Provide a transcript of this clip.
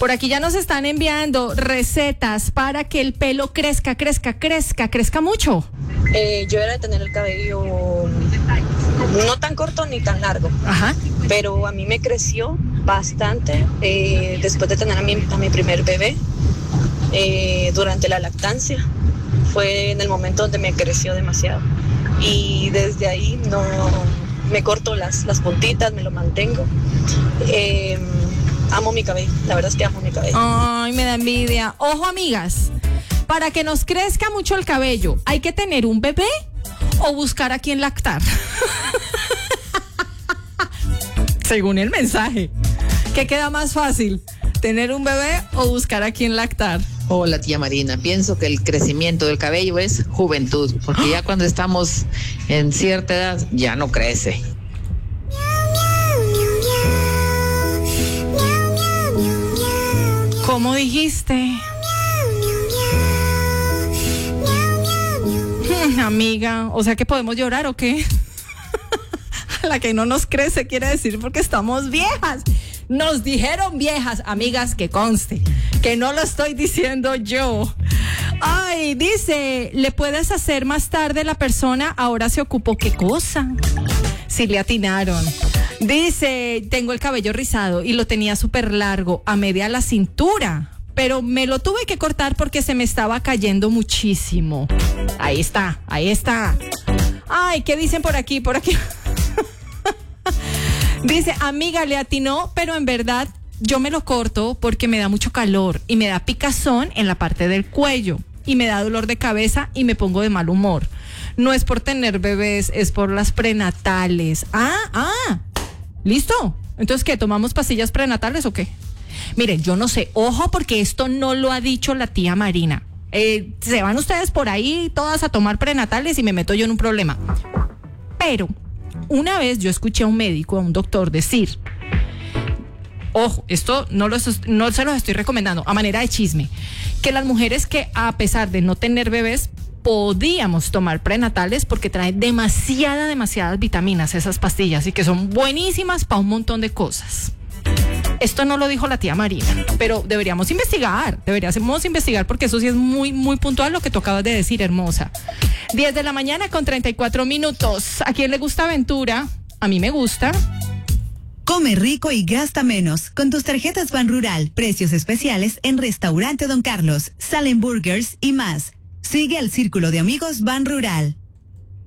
Por aquí ya nos están enviando recetas para que el pelo crezca mucho. Yo era de tener el cabello no tan corto ni tan largo. Ajá. Pero a mí me creció bastante después de tener a mi primer bebé. Durante la lactancia fue en el momento donde me creció demasiado. Y desde ahí no me corto las puntitas, me lo mantengo. Amo mi cabello, la verdad es que amo mi cabello. Ay, me da envidia. Ojo, amigas, para que nos crezca mucho el cabello, ¿hay que tener un bebé o buscar a quién lactar? Según el mensaje, ¿qué queda más fácil? ¿Tener un bebé o buscar a quién lactar? Hola, tía Marina. Pienso que el crecimiento del cabello es juventud, porque ya cuando estamos en cierta edad ya no crece. ¿Cómo dijiste? Amiga, o sea que podemos llorar o qué? A la que no nos crece quiere decir porque estamos viejas. Nos dijeron viejas, amigas, que conste, que no lo estoy diciendo yo. Ay, dice, ¿le puedes hacer más tarde la persona? Ahora se ocupó, ¿qué cosa? Sí le atinaron. Dice, tengo el cabello rizado y lo tenía súper largo, a media la cintura, pero me lo tuve que cortar porque se me estaba cayendo muchísimo. Ahí está. Ay, ¿qué dicen por aquí? Dice, amiga, le atinó, pero en verdad yo me lo corto porque me da mucho calor y me da picazón en la parte del cuello y me da dolor de cabeza y me pongo de mal humor. No es por tener bebés, es por las prenatales. ¿Listo? Entonces, ¿qué? ¿Tomamos pastillas prenatales o qué? Miren, yo no sé, ojo, porque esto no lo ha dicho la tía Marina. Se van ustedes por ahí todas a tomar prenatales y me meto yo en un problema. Pero una vez yo escuché a un médico, a un doctor decir, ojo, esto no se los estoy recomendando, a manera de chisme, que las mujeres que a pesar de no tener bebés podíamos tomar prenatales porque traen demasiadas vitaminas esas pastillas y que son buenísimas para un montón de cosas. Esto no lo dijo la tía Marina, pero deberíamos investigar porque eso sí es muy, muy puntual lo que tú acabas de decir, hermosa. 10 de la mañana con 34 minutos. ¿A quién le gusta aventura? A mí me gusta. Come rico y gasta menos con tus tarjetas Ban Rural. Precios especiales en Restaurante Don Carlos, Salem Burgers y más. Sigue al Círculo de Amigos Ban Rural.